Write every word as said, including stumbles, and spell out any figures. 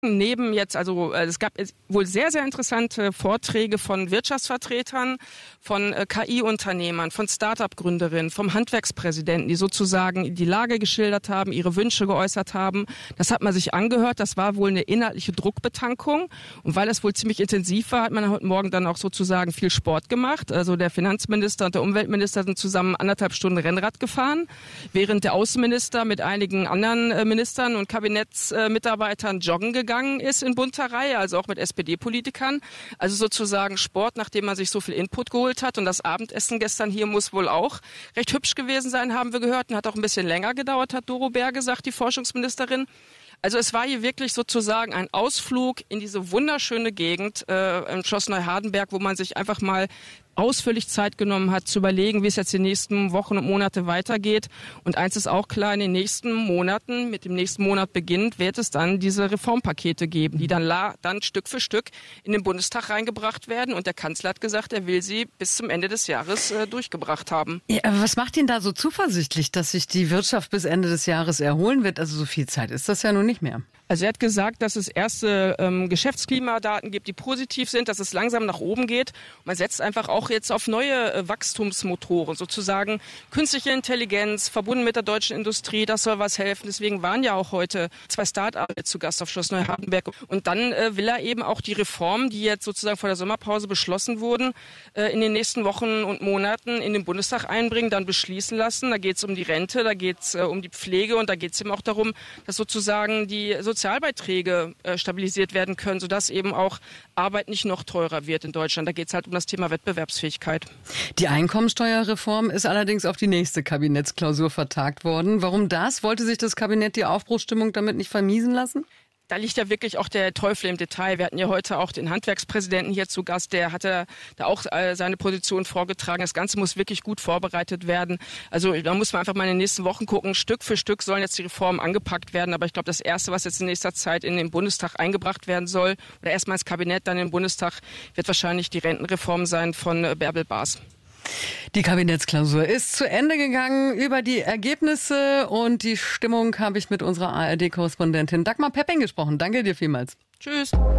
Neben jetzt, also es gab wohl sehr, sehr interessante Vorträge von Wirtschaftsvertretern, von K I-Unternehmern, von Start-up-Gründerinnen, vom Handwerkspräsidenten, die sozusagen die Lage geschildert haben, ihre Wünsche geäußert haben. Das hat man sich angehört. Das war wohl eine inhaltliche Druckbetankung. Und weil das wohl ziemlich intensiv war, hat man heute Morgen dann auch sozusagen viel Sport gemacht. Also der Finanzminister und der Umweltminister sind zusammen anderthalb Stunden Rennrad gefahren, während der Außenminister mit einigen anderen Ministern und Kabinettsmitarbeitern joggen gegangen ist in bunter Reihe, also auch mit S P D-Politikern. Also sozusagen Sport, nachdem man sich so viel Input geholt hat. Und das Abendessen gestern hier muss wohl auch recht hübsch gewesen sein, haben wir gehört. Und hat auch ein bisschen länger gedauert, hat Doro Bär gesagt, die Forschungsministerin. Also es war hier wirklich sozusagen ein Ausflug in diese wunderschöne Gegend äh, im Schloss Neuhardenberg, wo man sich einfach mal ausführlich Zeit genommen hat, zu überlegen, wie es jetzt die nächsten Wochen und Monate weitergeht. Und eins ist auch klar, in den nächsten Monaten, mit dem nächsten Monat beginnend, wird es dann diese Reformpakete geben, die dann, la, dann Stück für Stück in den Bundestag reingebracht werden. Und der Kanzler hat gesagt, er will sie bis zum Ende des Jahres äh, durchgebracht haben. Ja, aber was macht ihn da so zuversichtlich, dass sich die Wirtschaft bis Ende des Jahres erholen wird? Also so viel Zeit ist das ja nun nicht mehr. Also er hat gesagt, dass es erste ähm, Geschäftsklimadaten gibt, die positiv sind, dass es langsam nach oben geht. Man setzt einfach auch jetzt auf neue äh, Wachstumsmotoren, sozusagen künstliche Intelligenz, verbunden mit der deutschen Industrie, das soll was helfen. Deswegen waren ja auch heute zwei Start-ups zu Gast auf Schloss Neuhardenberg. Und dann äh, will er eben auch die Reformen, die jetzt sozusagen vor der Sommerpause beschlossen wurden, äh, in den nächsten Wochen und Monaten in den Bundestag einbringen, dann beschließen lassen. Da geht es um die Rente, da geht es äh, um die Pflege und da geht es eben auch darum, dass sozusagen die Sozialbeiträge äh, stabilisiert werden können, sodass eben auch Arbeit nicht noch teurer wird in Deutschland. Da geht es halt um das Thema Wettbewerbsfähigkeit. Die Einkommensteuerreform ist allerdings auf die nächste Kabinettsklausur vertagt worden. Warum das? Wollte sich das Kabinett die Aufbruchsstimmung damit nicht vermiesen lassen? Da liegt ja wirklich auch der Teufel im Detail. Wir hatten ja heute auch den Handwerkspräsidenten hier zu Gast. Der hatte da auch äh, seine Position vorgetragen. Das Ganze muss wirklich gut vorbereitet werden. Also da muss man einfach mal in den nächsten Wochen gucken. Stück für Stück sollen jetzt die Reformen angepackt werden. Aber ich glaube, das Erste, was jetzt in nächster Zeit in den Bundestag eingebracht werden soll, oder erstmal ins Kabinett, dann in den Bundestag, wird wahrscheinlich die Rentenreform sein von äh, Bärbel Baas. Die Kabinettsklausur ist zu Ende gegangen. Über die Ergebnisse und die Stimmung habe ich mit unserer A R D-Korrespondentin Dagmar Pepping gesprochen. Danke dir vielmals. Tschüss.